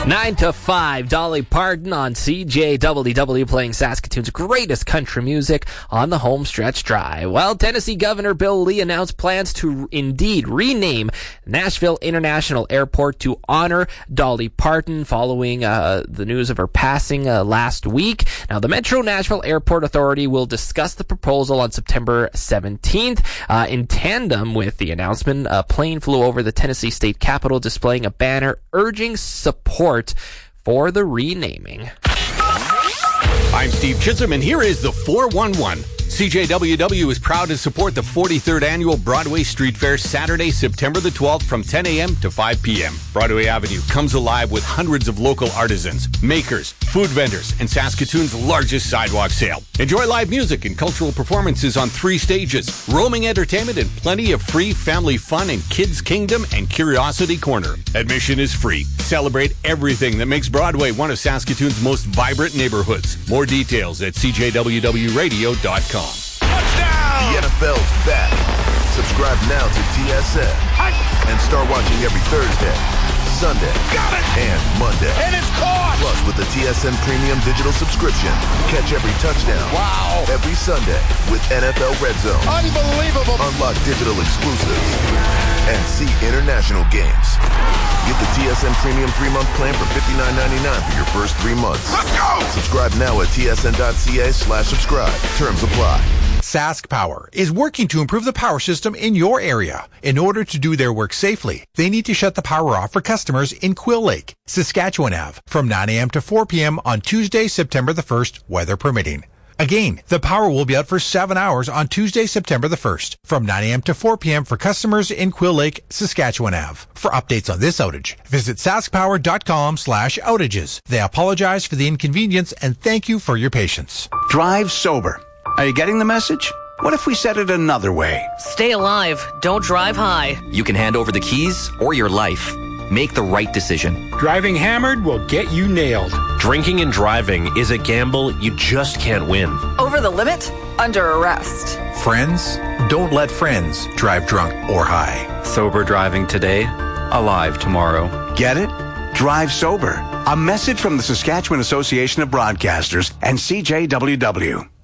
9 to 5, Dolly Parton on CJWW playing Saskatoon's greatest country music on the home stretch drive. Well, Tennessee Governor Bill Lee announced plans to indeed rename Nashville International Airport to honor Dolly Parton following the news of her passing last week. Now, the Metro Nashville Airport Authority will discuss the proposal on September 17th. In tandem with the announcement, a plane flew over the Tennessee state capitol displaying a banner urging support for the renaming. I'm Steve Chisholm, and here is the 411. CJWW is proud to support the 43rd Annual Broadway Street Fair Saturday, September the 12th from 10 a.m. to 5 p.m. Broadway Avenue comes alive with hundreds of local artisans, makers, food vendors, and Saskatoon's largest sidewalk sale. Enjoy live music and cultural performances on 3 stages, roaming entertainment, and plenty of free family fun in Kids Kingdom and Curiosity Corner. Admission is free. Celebrate everything that makes Broadway one of Saskatoon's most vibrant neighborhoods. More details at cjwwradio.com. Touchdown! The NFL's back. Subscribe now to TSN and start watching every Thursday, Sunday, and Monday. And it's caught! Plus, with the TSN Premium Digital subscription, catch every touchdown. Wow! Every Sunday with NFL Red Zone. Unbelievable! Unlock digital exclusives and see international games. Get the TSN Premium 3-month plan for $59.99 for your first 3 months. Let's go! Subscribe now at tsn.ca/subscribe. Terms apply. Sask Power is working to improve the power system in your area. In order to do their work safely, they need to shut the power off for customers in Quill Lake, Saskatchewan Ave, from 9 a.m. to 4 p.m. on Tuesday, September the 1st, weather permitting. Again, the power will be out for 7 hours on Tuesday, September the 1st, from 9 a.m. to 4 p.m. for customers in Quill Lake, Saskatchewan Ave. For updates on this outage, visit saskpower.com/outages. They apologize for the inconvenience and thank you for your patience. Drive sober. Are you getting the message? What if we said it another way? Stay alive. Don't drive high. You can hand over the keys or your life. Make the right decision. Driving hammered will get you nailed. Drinking and driving is a gamble you just can't win. Over the limit? Under arrest. Friends, don't let friends drive drunk or high. Sober driving today, alive tomorrow. Get it? Drive sober. A message from the Saskatchewan Association of Broadcasters and CJWW.